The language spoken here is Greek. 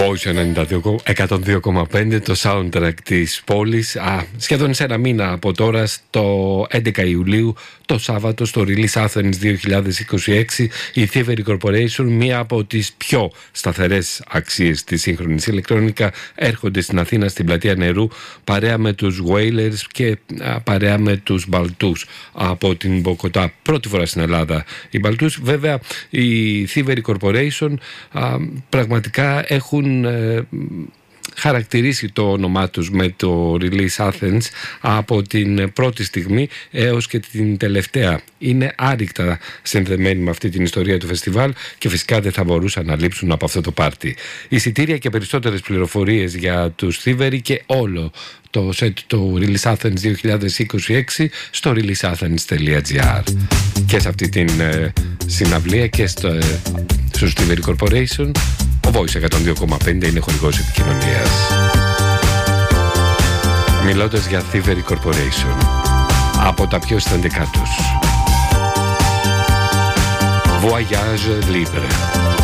Voice 102,5, το soundtrack της πόλης. Σχεδόν σε ένα μήνα από τώρα, στο 11 Ιουλίου, το Σάββατο, στο Release Athens 2026, η Thievery Corporation, μία από τις πιο σταθερές αξίες της σύγχρονης ηλεκτρόνικα, έρχονται στην Αθήνα, στην Πλατεία Νερού, παρέα με τους Wailers και παρέα με τους Μπαλτούς από την Μποκοτά. Πρώτη φορά στην Ελλάδα οι Μπαλτούς. Βέβαια, η Thievery Corporation πραγματικά έχουν χαρακτηρίσει το όνομά τους με το Release Athens από την πρώτη στιγμή έως και την τελευταία. Είναι άρρηκτα συνδεμένοι με αυτή την ιστορία του φεστιβάλ και φυσικά δεν θα μπορούσαν να λείψουν από αυτό το πάρτι. Εισιτήρια και περισσότερες πληροφορίες για τους Thievery και όλο το set του Release Athens 2026 στο releaseathens.gr. Και σε αυτή την συναυλία και στους Thievery Corporation, ο Voice 102,5 είναι χορηγός επικοινωνίας. Μιλώντας για Thievery Corporation, από τα πιο αισθαντικά τους, Voyage Libre.